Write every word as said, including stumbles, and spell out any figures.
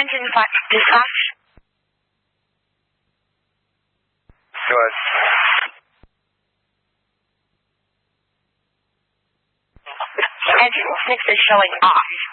engine fi- dispatch. Good. Engine six is showing off.